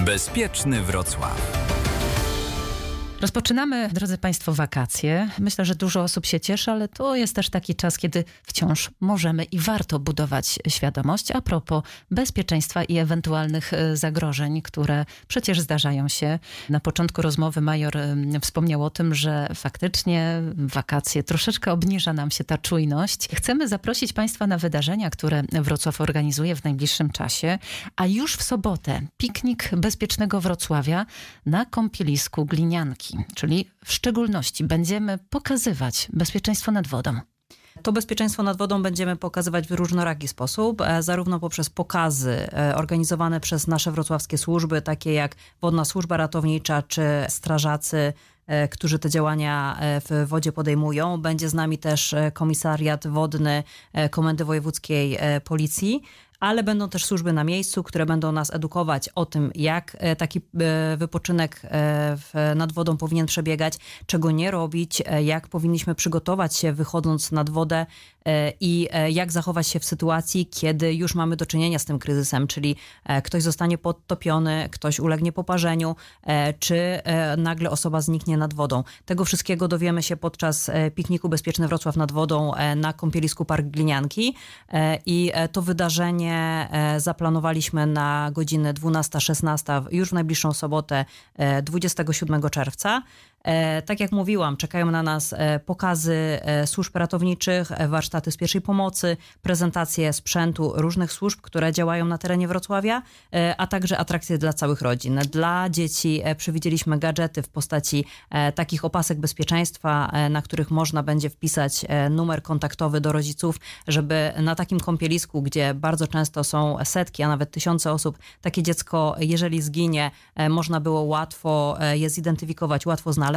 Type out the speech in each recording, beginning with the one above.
Bezpieczny Wrocław. Rozpoczynamy, drodzy Państwo, wakacje. Myślę, że dużo osób się cieszy, ale to jest też taki czas, kiedy wciąż możemy i warto budować świadomość a propos bezpieczeństwa i ewentualnych zagrożeń, które przecież zdarzają się. Na początku rozmowy major wspomniał o tym, że faktycznie wakacje troszeczkę obniża nam się ta czujność. Chcemy zaprosić Państwa na wydarzenia, które Wrocław organizuje w najbliższym czasie, a już w sobotę piknik Bezpiecznego Wrocławia na kąpielisku Glinianki. Czyli w szczególności będziemy pokazywać bezpieczeństwo nad wodą. To bezpieczeństwo nad wodą będziemy pokazywać w różnoraki sposób, zarówno poprzez pokazy organizowane przez nasze wrocławskie służby, takie jak Wodna Służba Ratownicza czy strażacy, którzy te działania w wodzie podejmują. Będzie z nami też Komisariat Wodny Komendy Wojewódzkiej Policji, ale będą też służby na miejscu, które będą nas edukować o tym, jak taki wypoczynek nad wodą powinien przebiegać, czego nie robić, jak powinniśmy przygotować się wychodząc nad wodę i jak zachować się w sytuacji, kiedy już mamy do czynienia z tym kryzysem, czyli ktoś zostanie podtopiony, ktoś ulegnie poparzeniu, czy nagle osoba zniknie nad wodą. Tego wszystkiego dowiemy się podczas pikniku Bezpieczny Wrocław nad wodą na kąpielisku Park Glinianki i to wydarzenie zaplanowaliśmy na godziny 12-16 już w najbliższą sobotę 27 czerwca. Tak jak mówiłam, czekają na nas pokazy służb ratowniczych, warsztaty z pierwszej pomocy, prezentacje sprzętu różnych służb, które działają na terenie Wrocławia, a także atrakcje dla całych rodzin. Dla dzieci przewidzieliśmy gadżety w postaci takich opasek bezpieczeństwa, na których można będzie wpisać numer kontaktowy do rodziców, żeby na takim kąpielisku, gdzie bardzo często są setki, a nawet tysiące osób, takie dziecko, jeżeli zginie, można było łatwo je zidentyfikować, łatwo znaleźć.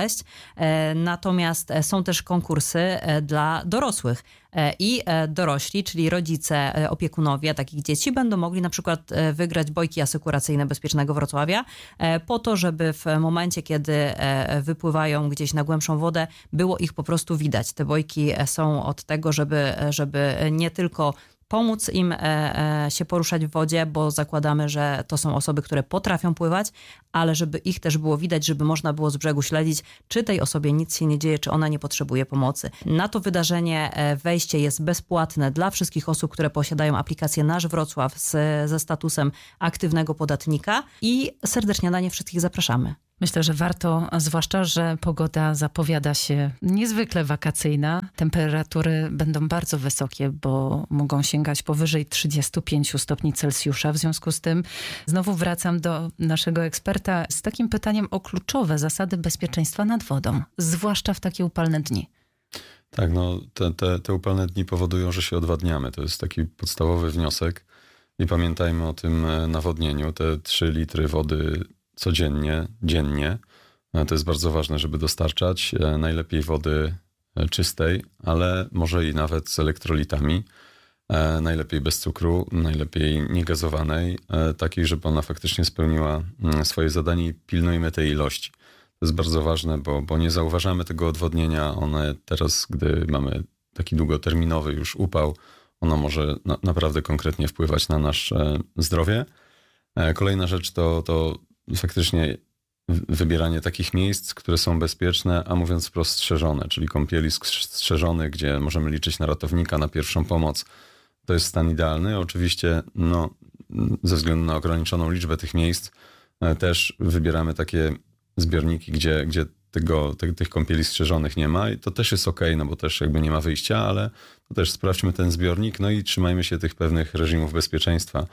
Natomiast są też konkursy dla dorosłych i dorośli, czyli rodzice, opiekunowie takich dzieci będą mogli na przykład wygrać bojki asekuracyjne Bezpiecznego Wrocławia po to, żeby w momencie, kiedy wypływają gdzieś na głębszą wodę, było ich po prostu widać. Te bojki są od tego, żeby nie tylko pomóc im się poruszać w wodzie, bo zakładamy, że to są osoby, które potrafią pływać, ale żeby ich też było widać, żeby można było z brzegu śledzić, czy tej osobie nic się nie dzieje, czy ona nie potrzebuje pomocy. Na to wydarzenie wejście jest bezpłatne dla wszystkich osób, które posiadają aplikację Nasz Wrocław ze statusem aktywnego podatnika i serdecznie na nie wszystkich zapraszamy. Myślę, że warto, zwłaszcza, że pogoda zapowiada się niezwykle wakacyjna. Temperatury będą bardzo wysokie, bo mogą sięgać powyżej 35 stopni Celsjusza. W związku z tym znowu wracam do naszego eksperta z takim pytaniem o kluczowe zasady bezpieczeństwa nad wodą, zwłaszcza w takie upalne dni. Tak, no te upalne dni powodują, że się odwadniamy. To jest taki podstawowy wniosek i pamiętajmy o tym nawodnieniu. Te 3 litry wody codziennie, dziennie. To jest bardzo ważne, żeby dostarczać najlepiej wody czystej, ale może i nawet z elektrolitami. Najlepiej bez cukru, najlepiej niegazowanej, takiej, żeby ona faktycznie spełniła swoje zadanie i pilnujmy tej ilości. To jest bardzo ważne, bo nie zauważamy tego odwodnienia. One teraz, gdy mamy taki długoterminowy już upał, ono może naprawdę konkretnie wpływać na nasze zdrowie. Kolejna rzecz to faktycznie wybieranie takich miejsc, które są bezpieczne, a mówiąc wprost strzeżone, czyli kąpielisk strzeżony, gdzie możemy liczyć na ratownika, na pierwszą pomoc. To jest stan idealny. Oczywiście ze względu na ograniczoną liczbę tych miejsc też wybieramy takie zbiorniki, gdzie tych kąpieli strzeżonych nie ma i to też jest okej, no bo też jakby nie ma wyjścia, ale to też sprawdźmy ten zbiornik, no i trzymajmy się tych pewnych reżimów bezpieczeństwa,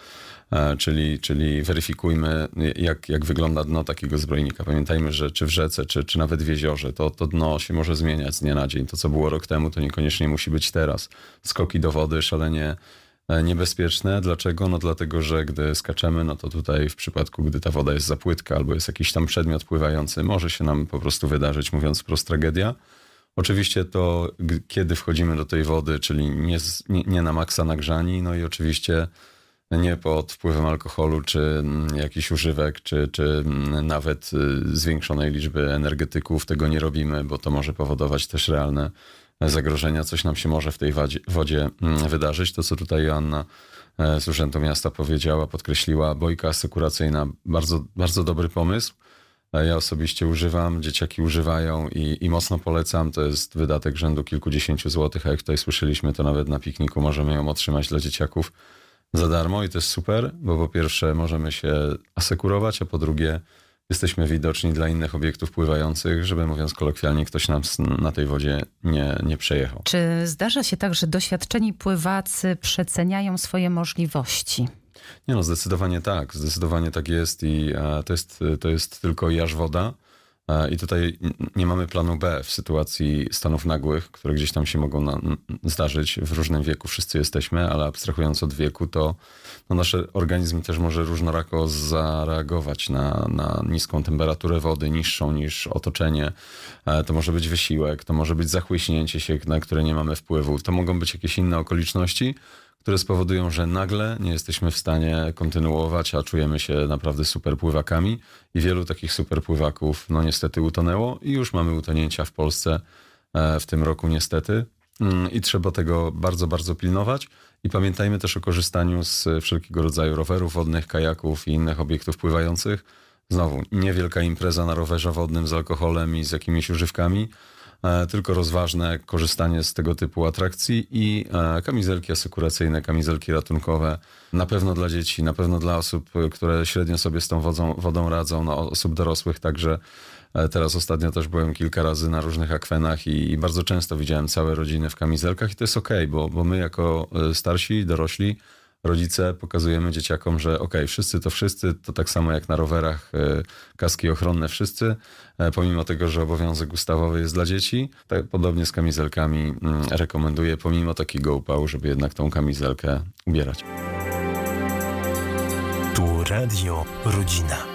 czyli weryfikujmy jak wygląda dno takiego zbrojnika. Pamiętajmy, że czy w rzece, czy nawet w jeziorze, to dno się może zmieniać z dnia na dzień. To, co było rok temu, to niekoniecznie musi być teraz. Skoki do wody szalenie niebezpieczne. Dlaczego? No dlatego, że gdy skaczemy, no to tutaj w przypadku, gdy ta woda jest za płytka albo jest jakiś tam przedmiot pływający, może się nam po prostu wydarzyć, mówiąc wprost, tragedia. Oczywiście to, kiedy wchodzimy do tej wody, czyli nie na maksa nagrzani, no i oczywiście nie pod wpływem alkoholu, czy jakichś używek, czy nawet zwiększonej liczby energetyków. Tego nie robimy, bo to może powodować też realne zagrożenia, coś nam się może w tej wodzie wydarzyć. To, co tutaj Joanna z Urzędu Miasta powiedziała, podkreśliła, bojka asekuracyjna, bardzo, bardzo dobry pomysł. Ja osobiście używam, dzieciaki używają i mocno polecam. To jest wydatek rzędu kilkudziesięciu złotych, a jak tutaj słyszeliśmy, to nawet na pikniku możemy ją otrzymać dla dzieciaków za darmo i to jest super, bo po pierwsze możemy się asekurować, a po drugie jesteśmy widoczni dla innych obiektów pływających, żeby mówiąc kolokwialnie, ktoś nam na tej wodzie nie przejechał. Czy zdarza się tak, że doświadczeni pływacy przeceniają swoje możliwości? Nie no, zdecydowanie tak jest i to jest tylko i aż woda. I tutaj nie mamy planu B w sytuacji stanów nagłych, które gdzieś tam się mogą zdarzyć. W różnym wieku wszyscy jesteśmy, ale abstrahując od wieku, to nasz organizm też może różnorako zareagować na niską temperaturę wody, niższą niż otoczenie. To może być wysiłek, to może być zachłyśnięcie się, na które nie mamy wpływu. To mogą być jakieś inne okoliczności, które spowodują, że nagle nie jesteśmy w stanie kontynuować, a czujemy się naprawdę super pływakami i wielu takich super pływaków niestety utonęło i już mamy utonięcia w Polsce w tym roku niestety i trzeba tego bardzo, bardzo pilnować i pamiętajmy też o korzystaniu z wszelkiego rodzaju rowerów wodnych, kajaków i innych obiektów pływających. Znowu, niewielka impreza na rowerze wodnym z alkoholem i z jakimiś używkami, tylko rozważne korzystanie z tego typu atrakcji i kamizelki asekuracyjne, kamizelki ratunkowe. Na pewno dla dzieci, na pewno dla osób, które średnio sobie z tą wodą radzą, osób dorosłych także. Teraz ostatnio też byłem kilka razy na różnych akwenach i bardzo często widziałem całe rodziny w kamizelkach i to jest okej, bo my jako starsi, dorośli, rodzice pokazujemy dzieciakom, że wszyscy, to tak samo jak na rowerach, kaski ochronne wszyscy, pomimo tego, że obowiązek ustawowy jest dla dzieci, tak podobnie z kamizelkami rekomenduję, pomimo takiego upału, żeby jednak tą kamizelkę ubierać. Tu Radio Rodzina.